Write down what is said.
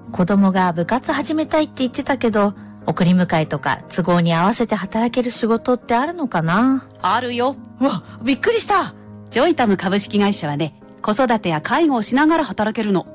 子供が部活始めたいって言ってたけど、送り迎えとか都合に合わせて働ける仕事ってあるのかな？ あるよ。 うわ、びっくりした。 ジョイタム株式会社はね、子育てや介護をしながら働けるの。